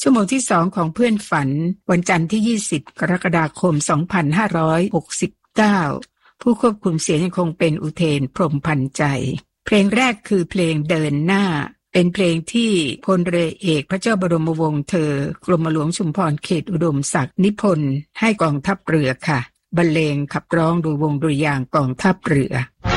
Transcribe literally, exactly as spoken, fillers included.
ชั่วโมงที่สองของเพื่อนฝันวันจันทร์ที่ยี่สิบกรกฎาคมสองพันห้าร้อยหกสิบเก้าผู้ควบคุมเสียงยังคงเป็นอุเทนพรหมพันธ์ใจเพลงแรกคือเพลงเดินหน้าเป็นเพลงที่พลเรือเอกพระเจ้าบรมวงศ์เธอกรมหลวงชุมพรเขตอุดมศักดิ์นิพนธ์ให้กองทัพเรือค่ะบรรเลงขับร้องโดยวงดุริยางค์กองทัพเรือ